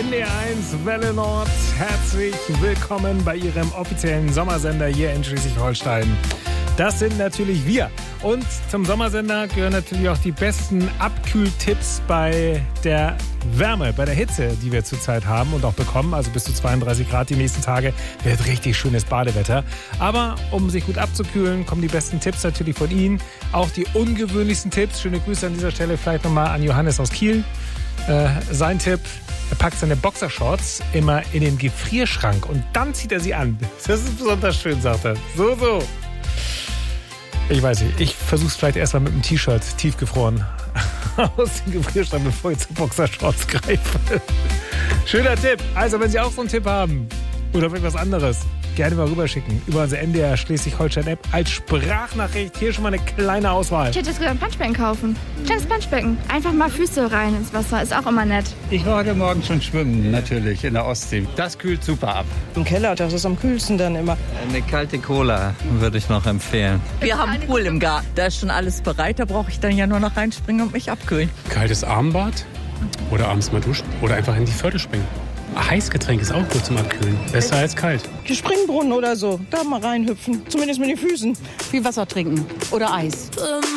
NDR1 Welle Nord. Herzlich willkommen bei Ihrem offiziellen Sommersender hier in Schleswig-Holstein. Das sind natürlich wir. Und zum Sommersender gehören natürlich auch die besten Abkühltipps bei der Wärme, bei der Hitze, die wir zurzeit haben und auch bekommen. Also bis zu 32 Grad die nächsten Tage wird richtig schönes Badewetter. Aber um sich gut abzukühlen, kommen die besten Tipps natürlich von Ihnen. Auch die ungewöhnlichsten Tipps. Schöne Grüße an dieser Stelle vielleicht nochmal an Johannes aus Kiel. Sein Tipp: Er packt seine Boxershorts immer in den Gefrierschrank und dann zieht er sie an. Das ist besonders schön, sagt er. So. Ich weiß nicht, ich versuche es vielleicht erstmal mit einem T-Shirt, tiefgefroren, aus dem Gefrierschrank, bevor ich zu Boxershorts greife. Schöner Tipp. Also, wenn Sie auch so einen Tipp haben oder irgendwas anderes, gerne mal rüberschicken über unsere NDR Schleswig-Holstein-App als Sprachnachricht. Hier schon mal eine kleine Auswahl. Ich hätte jetzt gesagt, ein Planschbecken kaufen. Kleines Planschbecken. Einfach mal Füße rein ins Wasser. Ist auch immer nett. Ich war heute Morgen schon schwimmen, natürlich, in der Ostsee. Das kühlt super ab. Im Keller, das ist am kühlsten dann immer. Eine kalte Cola würde ich noch empfehlen. Wir haben einen Pool im Garten. Da ist schon alles bereit. Da brauche ich dann ja nur noch reinspringen und mich abkühlen. Kaltes Armbad oder abends mal duschen oder einfach in die Förde springen. Heißgetränk ist auch gut zum Abkühlen. Besser als kalt. Die Springbrunnen oder so, da mal reinhüpfen. Zumindest mit den Füßen. Viel Wasser trinken oder Eis.